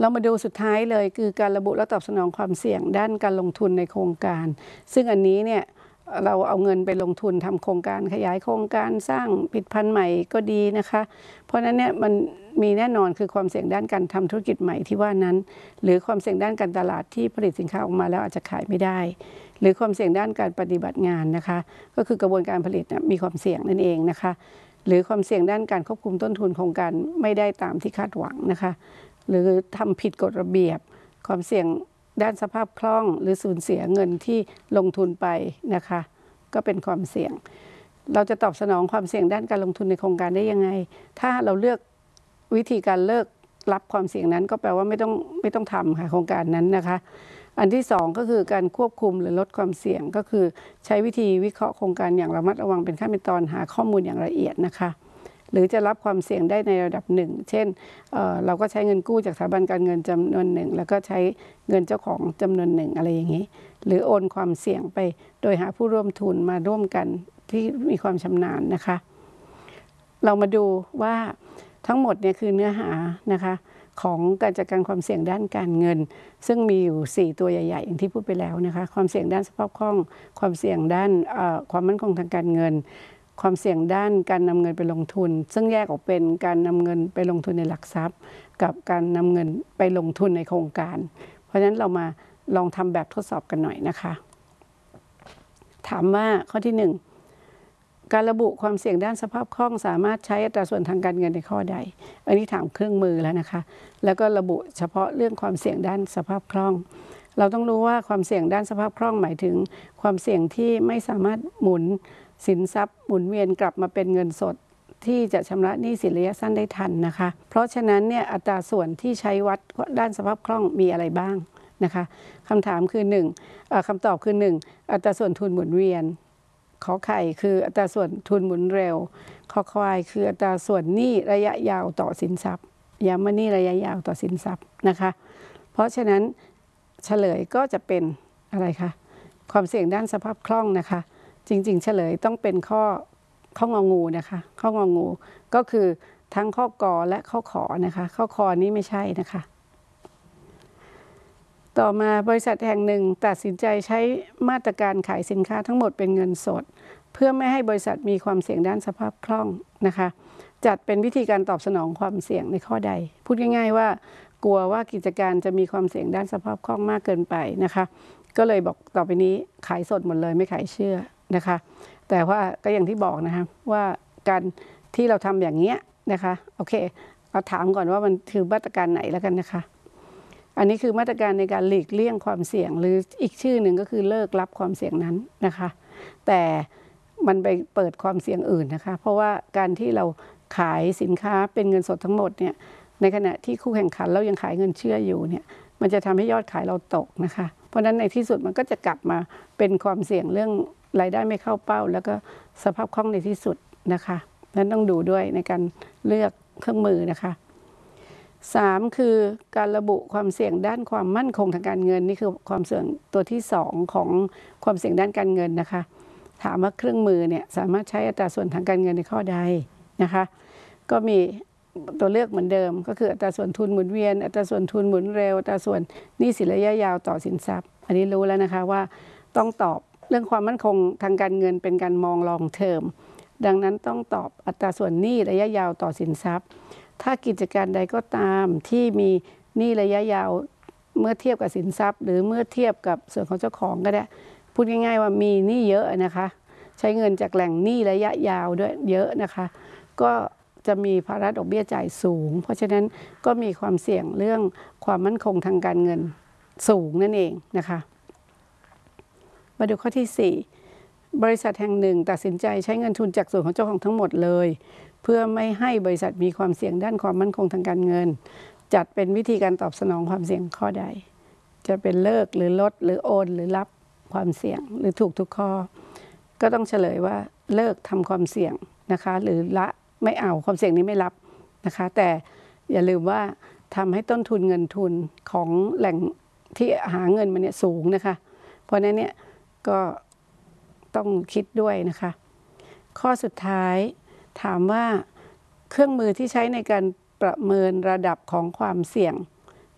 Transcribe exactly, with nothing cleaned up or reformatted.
เรามาดูสุดท้ายเลยคือการระบุและตอบสนองความเสี่ยงด้านการลงทุนในโครงการซึ่งอันนี้เนี่ยเราเอาเงินไปลงทุนทำโครงการขยายโครงการสร้างผลิตภัณฑ์ใหม่ก็ดีนะคะเพราะฉะนั้นเนี่ยมันมีแน่นอนคือความเสี่ยงด้านการทำธุรกิจใหม่ที่ว่านั้นหรือความเสี่ยงด้านการตลาดที่ผลิตสินค้าออกมาแล้วอาจจะขายไม่ได้หรือความเสี่ยงด้านการปฏิบัติงานนะคะก็คือกระบวนการผลิตนะมีความเสี่ยงนั่นเองนะคะหรือความเสี่ยงด้านการควบคุมต้นทุนโครงการไม่ได้ตามที่คาดหวังนะคะหรือทำผิดกฎระเบียบความเสี่ยงด้านสภาพคล่องหรือสูญเสียเงินที่ลงทุนไปนะคะก็เป็นความเสี่ยงเราจะตอบสนองความเสี่ยงด้านการลงทุนในโครงการได้ยังไงถ้าเราเลือกวิธีการเลิกรับความเสี่ยงนั้นก็แปลว่าไม่ต้องไม่ต้องทำค่ะโครงการนั้นนะคะอันที่สองก็คือการควบคุมหรือลดความเสี่ยงก็คือใช้วิธีวิเคราะห์โครงการอย่างระมัดระวังเป็นขั้นเป็นตอนหาข้อมูลอย่างละเอียดนะคะหรือจะรับความเสี่ยงได้ในระดับหนึ่งเช่น เอ่อ เราก็ใช้เงินกู้จากสถาบันการเงินจำนวนหนึ่งแล้วก็ใช้เงินเจ้าของจำนวนหนึ่งอะไรอย่างนี้หรือโอนความเสี่ยงไปโดยหาผู้ร่วมทุนมาร่วมกันที่มีความชำนาญนะคะเรามาดูว่าทั้งหมดเนี่ยคือเนื้อหานะคะของการจัดการความเสี่ยงด้านการเงินซึ่งมีอยู่สี่ตัวใหญ่ๆอย่างที่พูดไปแล้วนะคะความเสี่ยงด้านสภาพคล่องความเสี่ยงด้านความมั่นคงทางการเงินความเสี่ยงด้านการนำเงินไปลงทุนซึ่งแยกออกเป็นการนำเงินไปลงทุนในหลักทรัพย์กับการนำเงินไปลงทุนในโครงการเพราะฉะนั้นเรามาลองทำแบบทดสอบกันหน่อยนะคะถามว่าข้อที่หนึ่งการระบุความเสี่ยงด้านสภาพคล่องสามารถใช้อัตราส่วนทางการเงินในข้อใดอันนี้ถามเครื่องมือแล้วนะคะแล้วก็ระบุเฉพาะเรื่องความเสี่ยงด้านสภาพคล่องเราต้องรู้ว่าความเสี่ยงด้านสภาพคล่องหมายถึงความเสี่ยงที่ไม่สามารถหมุนสินทรัพย์หมุนเวียนกลับมาเป็นเงินสดที่จะชำระหนี้สินระยะสั้นได้ทันนะคะเพราะฉะนั้นเนี่ยอัตราส่วนที่ใช้วัดด้านสภาพคล่องมีอะไรบ้างนะคะคำถามคือหนึ่งคำตอบคือหนึ่งอัตราส่วนทุนหมุนเวียนขอไข่คืออัตราส่วนทุนหมุนเร็วขอควายคืออัตราส่วนหนี้ระยะยาวต่อสินทรัพย์ย้ำว่าหนี้ระยะยาวต่อสินทรัพย์นะคะเพราะฉะนั้นเฉลยก็จะเป็นอะไรคะความเสี่ยงด้านสภาพคล่องนะคะจริงๆเฉลยต้องเป็นข้อข้ององูนะคะข้ององูก็คือทั้งข้อกอและข้อขอนะคะข้อคอนี้ไม่ใช่นะคะต่อมาบริษัทแห่งหนึ่งตัดสินใจใช้มาตรการขายสินค้าทั้งหมดเป็นเงินสดเพื่อไม่ให้บริษัทมีความเสี่ยงด้านสภาพคล่องนะคะจัดเป็นวิธีการตอบสนองความเสี่ยงในข้อใดพูดง่ายๆว่ากลัวว่ากิจการจะมีความเสี่ยงด้านสภาพคล่องมากเกินไปนะคะก็เลยบอกต่อไปนี้ขายสดหมดเลยไม่ขายเชื่อนะคะแต่ว่าก็อย่างที่บอกนะคะว่าการที่เราทำอย่างเงี้ยนะคะโอเคเอาถามก่อนว่ามันคือมาตรการไหนแล้วกันนะคะอันนี้คือมาตรการในการหลีกเลี่ยงความเสี่ยงหรืออีกชื่อหนึ่งก็คือเลิกรับความเสี่ยงนั้นนะคะแต่มันไปเปิดความเสี่ยงอื่นนะคะเพราะว่าการที่เราขายสินค้าเป็นเงินสดทั้งหมดเนี่ยในขณะที่คู่แข่งขันเรายังขายเงินเชื่ออยู่เนี่ยมันจะทำให้ยอดขายเราตกนะคะเพราะฉะนั้นในที่สุดมันก็จะกลับมาเป็นความเสี่ยงเรื่องรายได้ไม่เข้าเป้าแล้วก็สภาพคล่องในที่สุดนะคะนั้นต้องดูด้วยในการเลือกเครื่องมือนะคะสามคือการระบุความเสี่ยงด้านความมั่นคงทางการเงินนี่คือความเสี่ยงตัวที่สองของความเสี่ยงด้านการเงินนะคะถามว่าเครื่องมือเนี่ยสามารถใช้อัตราส่วนทางการเงินในข้อใดนะคะก็มีตัวเลือกเหมือนเดิมก็คืออัตราส่วนทุนหมุนเวียนอัตราส่วนทุนหมุนเร็วอัตราส่วนหนี้สินระยะยาวต่อสินทรัพย์อันนี้รู้แล้วนะคะว่าต้องตอบเรื่องความมั่นคงทางการเงินเป็นการมองลองเทอมดังนั้นต้องตอบอัตราส่วนหนี้ระยะยาวต่อสินทรัพย์ถ้ากิจการใดก็ตามที่มีหนี้ระยะยาวเมื่อเทียบกับสินทรัพย์หรือเมื่อเทียบกับส่วนของเจ้าของก็ได้พูดง่ายๆว่ามีหนี้เยอะนะคะใช้เงินจากแหล่งหนี้ระยะยาวด้วยเยอะนะคะก็จะมีภาระดอกเบี้ยจ่ายสูงเพราะฉะนั้นก็มีความเสี่ยงเรื่องความมั่นคงทางการเงินสูงนั่นเองนะคะมาดูข้อที่สี่บริษัทแห่งหนึ่งตัดสินใจใช้เงินทุนจากส่วนของเจ้าของทั้งหมดเลยเพื่อไม่ให้บริษัทมีความเสี่ยงด้านความมั่นคงทางการเงินจัดเป็นวิธีการตอบสนองความเสี่ยงข้อใดจะเป็นเลิกหรือลดหรือโอนหรือรับความเสี่ยงหรือถูกทุกข้อก็ต้องเฉลยว่าเลิกทำความเสี่ยงนะคะหรือละไม่เอาความเสี่ยงนี้ไม่รับนะคะแต่อย่าลืมว่าทำให้ต้นทุนเงินทุนของแหล่งที่หาเงินมาเนี่ยสูงนะคะเพราะนั้นเนี่ยก็ต้องคิดด้วยนะคะข้อสุดท้ายถามว่าเครื่องมือที่ใช้ในการประเมินระดับของความเสี่ยง